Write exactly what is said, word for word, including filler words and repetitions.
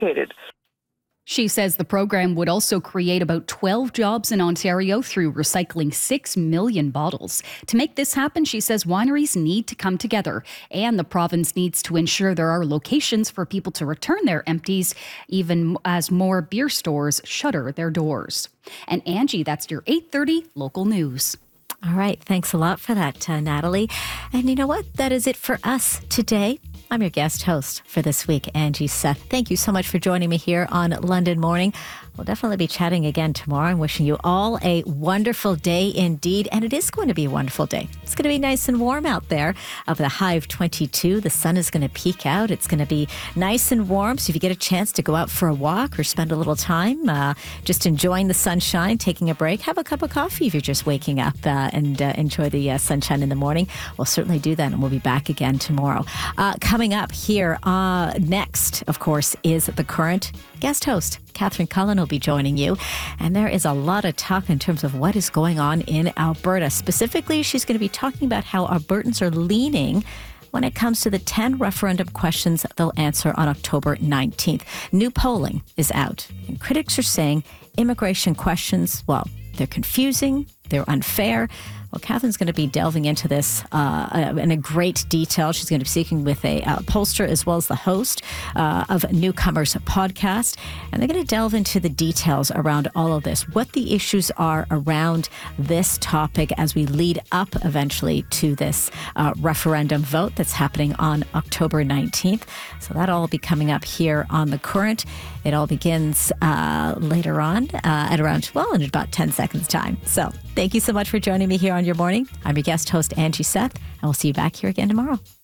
educated. She says the program would also create about twelve jobs in Ontario through recycling six million bottles. To make this happen, she says wineries need to come together and the province needs to ensure there are locations for people to return their empties, even as more beer stores shutter their doors. And Angie, that's your eight thirty local news. All right. Thanks a lot for that, uh, Natalie. And you know what? That is it for us today. I'm your guest host for this week, Angie Seth. Thank you so much for joining me here on London Morning. We'll definitely be chatting again tomorrow. I'm wishing you all a wonderful day indeed. And it is going to be a wonderful day. It's going to be nice and warm out there. Of the high of twenty-two, the sun is going to peek out. It's going to be nice and warm. So if you get a chance to go out for a walk or spend a little time uh, just enjoying the sunshine, taking a break, have a cup of coffee if you're just waking up uh, and uh, enjoy the uh, sunshine in the morning. We'll certainly do that. And we'll be back again tomorrow. Uh, coming up here uh, next, of course, is the current guest host. Catherine Cullen will be joining you. And there is a lot of talk in terms of what is going on in Alberta. Specifically, she's going to be talking about how Albertans are leaning when it comes to the ten referendum questions they'll answer on October nineteenth. New polling is out, and critics are saying immigration questions, well, they're confusing, they're unfair. Well, Catherine's going to be delving into this uh, in a great detail. She's going to be speaking with a uh, pollster as well as the host uh, of Newcomers podcast. And they're going to delve into the details around all of this, what the issues are around this topic as we lead up eventually to this uh, referendum vote that's happening on October nineteenth. So that'll all be coming up here on The Current. It all begins uh, later on uh, at around, well, in about ten seconds time. So thank you so much for joining me here on Your Morning. I'm your guest host, Angie Seth, and we'll see you back here again tomorrow.